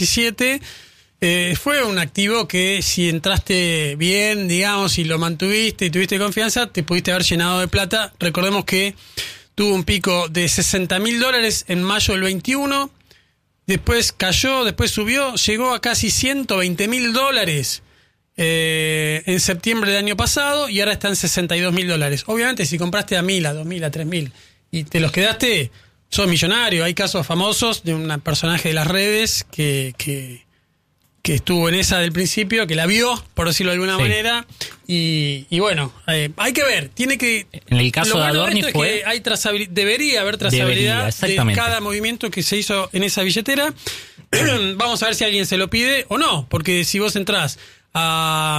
2017. Fue un activo que si entraste bien, digamos, y lo mantuviste y tuviste confianza, te pudiste haber llenado de plata. Recordemos que tuvo un pico de $60.000 en mayo del 21, después cayó, después subió, llegó a casi $120.000 en septiembre del año pasado y ahora está en $62.000. Obviamente, si compraste a 1.000, a 2.000, a 3.000 y te los quedaste, sos millonario. Hay casos famosos de un personaje de las redes que estuvo en esa del principio, que la vio, por decirlo de alguna manera, y bueno, hay que ver, tiene que... En el caso de Adorni fue... Que debería haber trazabilidad de cada movimiento que se hizo en esa billetera. Vamos a ver si alguien se lo pide o no, porque si vos entrás a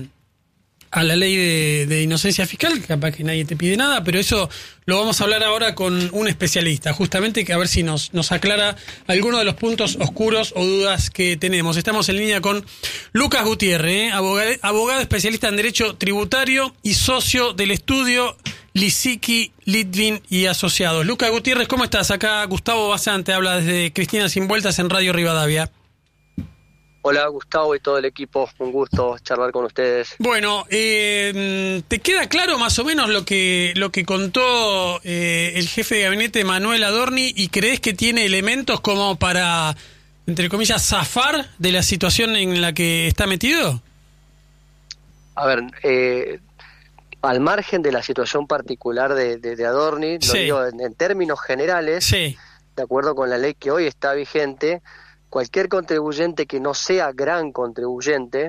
la ley de inocencia fiscal, capaz que nadie te pide nada, pero eso lo vamos a hablar ahora con un especialista, justamente, que a ver si nos aclara algunos de los puntos oscuros o dudas que tenemos. Estamos en línea con Lucas Gutiérrez, abogado especialista en Derecho Tributario y socio del estudio Lisicki, Litvin y Asociados. Lucas Gutiérrez, ¿cómo estás? Acá Gustavo Basán te habla desde Cristina Sin Vueltas en Radio Rivadavia. Hola Gustavo y todo el equipo, un gusto charlar con ustedes. Bueno, ¿te queda claro más o menos lo que contó el jefe de gabinete Manuel Adorni y crees que tiene elementos como para, entre comillas, zafar de la situación en la que está metido? A ver, al margen de la situación particular de Adorni, lo digo en términos generales, de acuerdo con la ley que hoy está vigente, cualquier contribuyente que no sea gran contribuyente,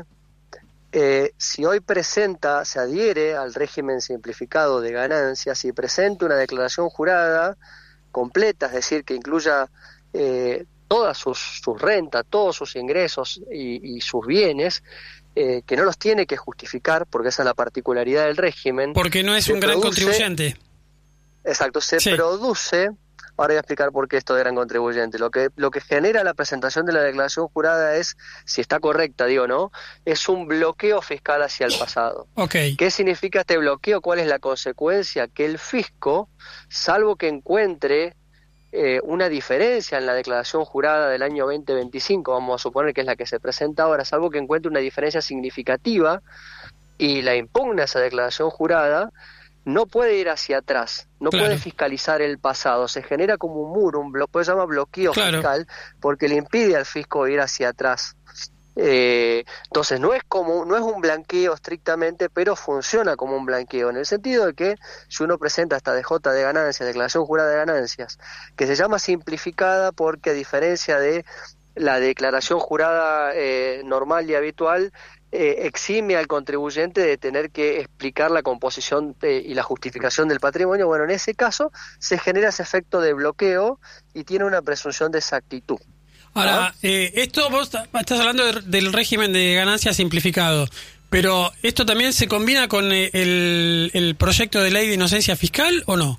si hoy se adhiere al régimen simplificado de ganancias y presenta una declaración jurada completa, es decir, que incluya todas sus rentas, todos sus ingresos y sus bienes, que no los tiene que justificar, porque esa es la particularidad del régimen. Porque no es un gran contribuyente. Exacto, se produce... Ahora voy a explicar por qué esto de gran contribuyente. Lo que genera la presentación de la declaración jurada es, si está correcta, digo, ¿no? Es un bloqueo fiscal hacia el pasado. Okay. ¿Qué significa este bloqueo? ¿Cuál es la consecuencia? Que el fisco, salvo que encuentre una diferencia en la declaración jurada del año 2025, vamos a suponer que es la que se presenta ahora, salvo que encuentre una diferencia significativa y la impugna esa declaración jurada, no puede ir hacia atrás, no puede fiscalizar el pasado, se genera como un muro, se llama bloqueo fiscal, porque le impide al fisco ir hacia atrás. Entonces no es un blanqueo estrictamente, pero funciona como un blanqueo, en el sentido de que si uno presenta esta DJ de ganancias, declaración jurada de ganancias, que se llama simplificada porque a diferencia de la declaración jurada normal y habitual, exime al contribuyente de tener que explicar la composición y la justificación del patrimonio. Bueno, en ese caso se genera ese efecto de bloqueo y tiene una presunción de exactitud. Ahora, esto vos estás hablando del régimen de ganancias simplificado, pero ¿esto también se combina con el proyecto de ley de inocencia fiscal o no?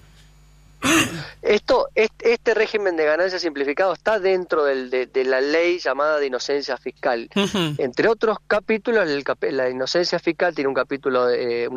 Este régimen de ganancias simplificado está dentro de la ley llamada de inocencia fiscal. Uh-huh. Entre otros capítulos, la inocencia fiscal tiene un capítulo de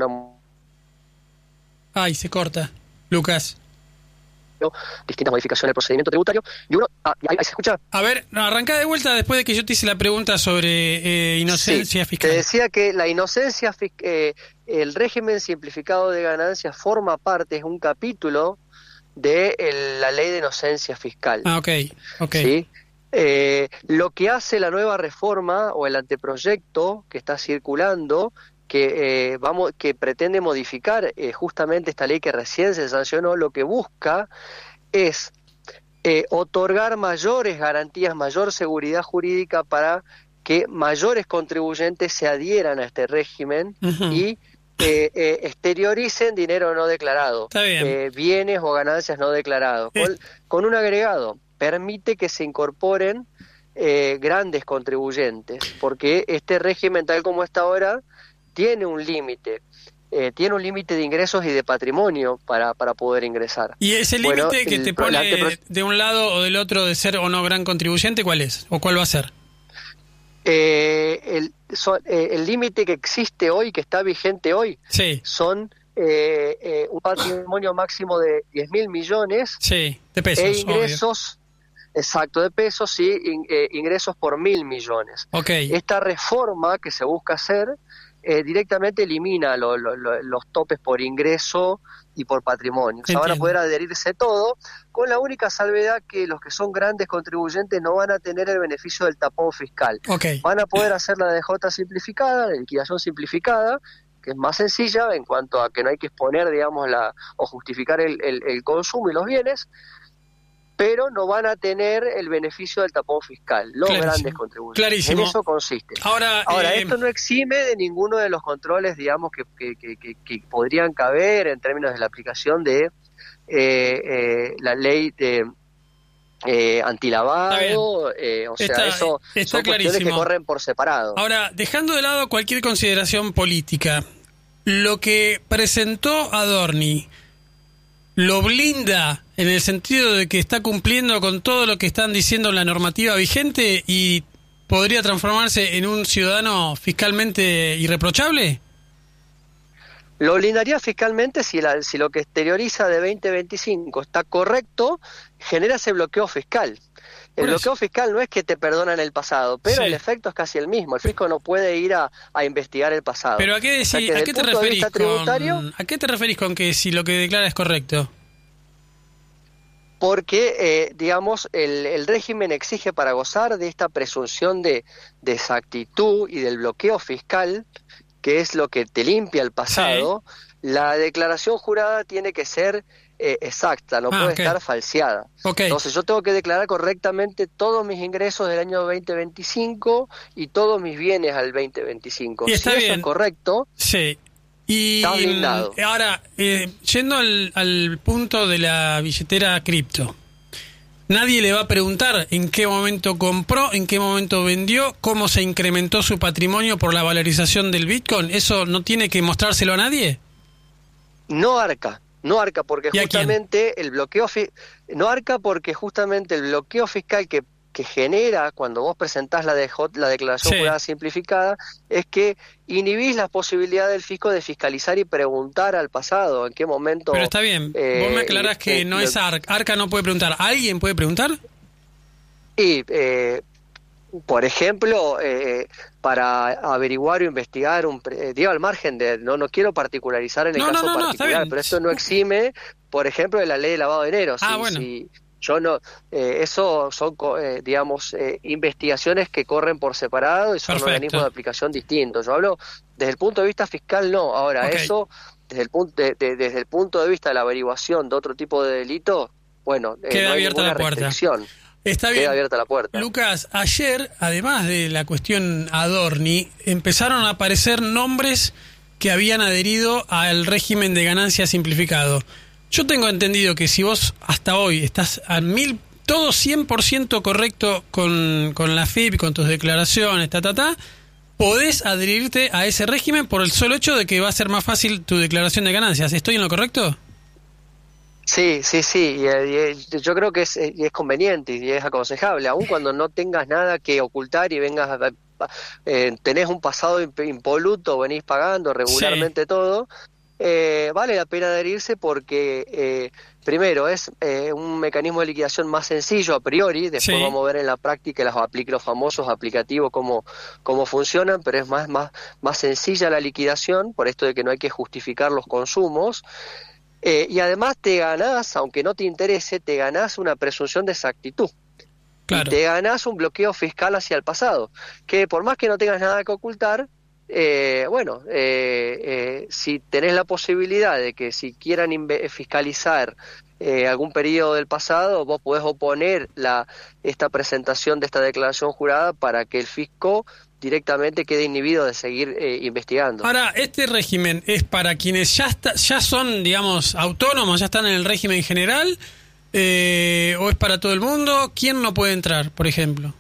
Ay, se corta, Lucas. Distintas modificaciones del procedimiento tributario y uno... ¿ahí se escucha? A ver, arrancá de vuelta después de que yo te hice la pregunta sobre inocencia fiscal. Te decía que la inocencia el régimen simplificado de ganancias forma parte, es un capítulo de la ley de inocencia fiscal. Okay. ¿Sí? Lo que hace la nueva reforma o el anteproyecto que está circulando, que pretende modificar justamente esta ley que recién se sancionó, lo que busca es otorgar mayores garantías, mayor seguridad jurídica para que mayores contribuyentes se adhieran a este régimen. Uh-huh. Y exterioricen dinero no declarado, bienes o ganancias no declarados, con un agregado, permite que se incorporen grandes contribuyentes, porque este régimen tal como está ahora tiene un límite de ingresos y de patrimonio para poder ingresar. ¿Y ese límite que te pone de un lado o del otro de ser o no gran contribuyente, cuál es? ¿O cuál va a ser? El límite que existe hoy, que está vigente hoy, son un patrimonio máximo de 10.000 millones de pesos, e ingresos exacto, de pesos, sí, ingresos por 1.000 millones. Okay. Esta reforma que se busca hacer directamente elimina los topes por ingreso y por patrimonio. O sea, van a poder adherirse todo, con la única salvedad que los que son grandes contribuyentes no van a tener el beneficio del tapón fiscal. Okay. Van a poder hacer la DJ simplificada, la liquidación simplificada, que es más sencilla en cuanto a que no hay que exponer, digamos, o justificar el consumo y los bienes, pero no van a tener el beneficio del tapón fiscal, los grandes contribuyentes. Clarísimo. En eso consiste. Ahora esto no exime de ninguno de los controles, digamos, que podrían caber en términos de la aplicación de la ley de antilavado, eso son cuestiones que corren por separado. Ahora, dejando de lado cualquier consideración política, lo que presentó Adorni lo blinda en el sentido de que está cumpliendo con todo lo que están diciendo en la normativa vigente y podría transformarse en un ciudadano fiscalmente irreprochable. Lo blindaría fiscalmente si lo que exterioriza de 2025 está correcto, genera ese bloqueo fiscal. El bloqueo fiscal no es que te perdonan el pasado, pero el efecto es casi el mismo. El fisco no puede ir a investigar el pasado. Pero ¿a qué te referís con que si lo que declara es correcto? Porque, digamos, el régimen exige para gozar de esta presunción de exactitud y del bloqueo fiscal, que es lo que te limpia el pasado, la declaración jurada tiene que ser exacta, no puede estar falseada. Entonces yo tengo que declarar correctamente todos mis ingresos del año 2025 y todos mis bienes al 2025. Y está si bien. Eso es correcto, está blindado. Ahora, yendo al punto de la billetera cripto, nadie le va a preguntar en qué momento compró, en qué momento vendió, cómo se incrementó su patrimonio por la valorización del Bitcoin. ¿Eso no tiene que mostrárselo a nadie? No arca porque justamente el bloqueo fiscal que genera cuando vos presentás la declaración jurada simplificada es que inhibís la posibilidad del fisco de fiscalizar y preguntar al pasado en qué momento. Pero está bien, vos me aclarás que no es Arca no puede preguntar. ¿Alguien puede preguntar? Y por ejemplo, para averiguar o investigar, digo, al margen de, no quiero particularizar en el caso particular, pero esto no exime, por ejemplo, de la ley de lavado de dinero. Yo no, eso son, digamos, investigaciones que corren por separado y son organismos de aplicación distintos. Yo hablo desde el punto de vista fiscal, no. Ahora, eso, desde el punto de vista de la averiguación de otro tipo de delito, bueno, queda no hay abierta ninguna la puerta. restricción. Está bien. Queda abierta la puerta. Lucas, ayer, además de la cuestión Adorni, empezaron a aparecer nombres que habían adherido al régimen de ganancia simplificado. Yo tengo entendido que si vos hasta hoy estás a todo 100% correcto con la FIP, con tus declaraciones, podés adherirte a ese régimen por el solo hecho de que va a ser más fácil tu declaración de ganancias. ¿Estoy en lo correcto? Sí, y yo creo que es conveniente y es aconsejable, aun cuando no tengas nada que ocultar y vengas tenés un pasado impoluto, venís pagando regularmente todo, vale la pena adherirse porque primero es un mecanismo de liquidación más sencillo a priori, después vamos a ver en la práctica los famosos aplicativos cómo funcionan, pero es más sencilla la liquidación, por esto de que no hay que justificar los consumos. Y además te ganás, aunque no te interese, te ganás una presunción de exactitud. Claro. Y te ganás un bloqueo fiscal hacia el pasado, que por más que no tengas nada que ocultar, si tenés la posibilidad de que si quieran fiscalizar algún periodo del pasado, vos podés oponer esta presentación de esta declaración jurada para que el fisco directamente quede inhibido de seguir investigando. Ahora, ¿este régimen es para quienes ya son, digamos, autónomos, ya están en el régimen general, o es para todo el mundo? ¿Quién no puede entrar, por ejemplo?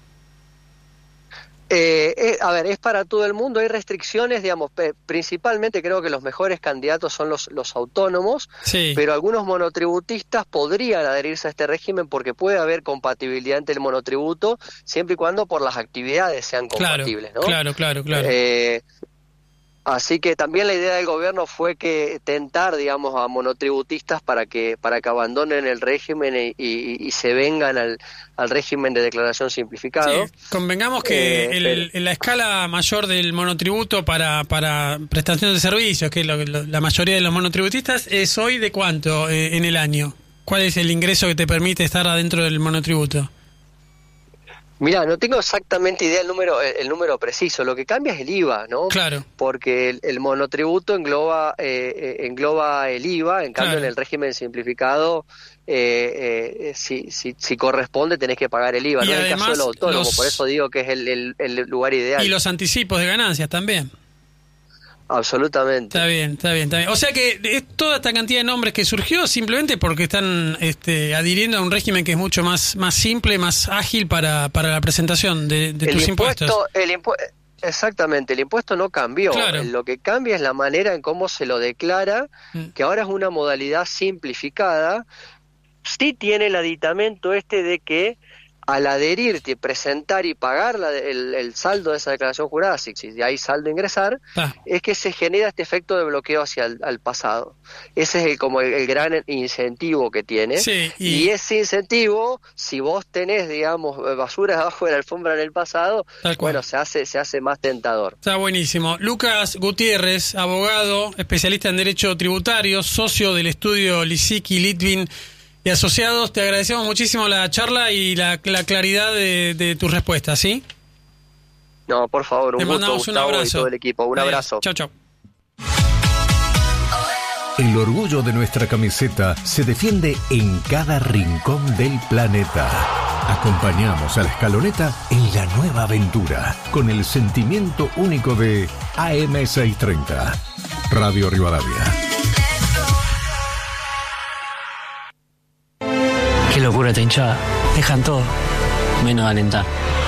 Es para todo el mundo, hay restricciones, digamos, principalmente creo que los mejores candidatos son los autónomos, pero algunos monotributistas podrían adherirse a este régimen porque puede haber compatibilidad entre el monotributo, siempre y cuando por las actividades sean compatibles, ¿no? Claro. Así que también la idea del gobierno fue que tentar, digamos, a monotributistas para que abandonen el régimen y se vengan al régimen de declaración simplificado. Sí, convengamos que la escala mayor del monotributo para prestación de servicios, que es la mayoría de los monotributistas, es hoy ¿de cuánto en el año? ¿Cuál es el ingreso que te permite estar adentro del monotributo? Mirá, no tengo exactamente idea el número preciso. Lo que cambia es el IVA, ¿no? Claro. Porque el monotributo engloba el IVA, en cambio en el régimen simplificado, si corresponde tenés que pagar el IVA, y no en además, el caso de los autónomos, por eso digo que es el lugar ideal. Y los anticipos de ganancias también. Absolutamente. Está bien. O sea que es toda esta cantidad de nombres que surgió simplemente porque están adhiriendo a un régimen que es mucho más simple, más ágil para la presentación de tus impuestos. Exactamente, el impuesto no cambió. Claro. Lo que cambia es la manera en cómo se lo declara, que ahora es una modalidad simplificada. Sí tiene el aditamento de que al adherirte, presentar y pagar el saldo de esa declaración jurada, si hay saldo a ingresar, es que se genera este efecto de bloqueo hacia el pasado. Ese es como el gran incentivo que tiene. Sí, y ese incentivo, si vos tenés, digamos, basura debajo de la alfombra en el pasado, bueno, se hace más tentador. Está buenísimo. Lucas Gutiérrez, abogado, especialista en Derecho Tributario, socio del estudio Lisicki, Litvin y Asociados, te agradecemos muchísimo la charla y la claridad de tus respuestas, ¿sí? No, por favor, un gusto, Gustavo, un abrazo. Y todo el equipo. Un abrazo. Chau. El orgullo de nuestra camiseta se defiende en cada rincón del planeta. Acompañamos a la Escaloneta en la nueva aventura, con el sentimiento único de AM630. Radio Rivadavia. Qué locura esta hinchada. Dejan todo, menos alentar.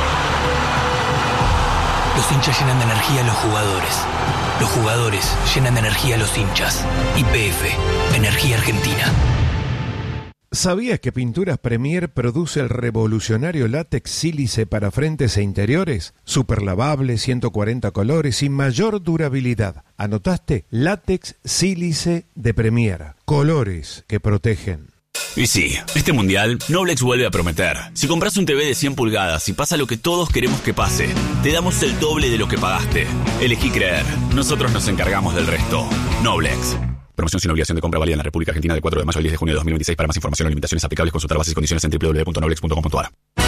Los hinchas llenan de energía a los jugadores. Los jugadores llenan de energía a los hinchas. YPF, Energía Argentina. ¿Sabías que Pinturas Premier produce el revolucionario látex sílice para frentes e interiores? Super lavable, 140 colores y mayor durabilidad. ¿Anotaste? Látex sílice de Premier. Colores que protegen. Y sí, este mundial, Noblex vuelve a prometer. Si compras un TV de 100 pulgadas y pasa lo que todos queremos que pase, te damos el doble de lo que pagaste. Elegí creer. Nosotros nos encargamos del resto. Noblex. Promoción sin obligación de compra válida en la República Argentina del 4 de mayo al 10 de junio de 2026. Para más información o limitaciones aplicables, consultar bases y condiciones en www.noblex.com.ar.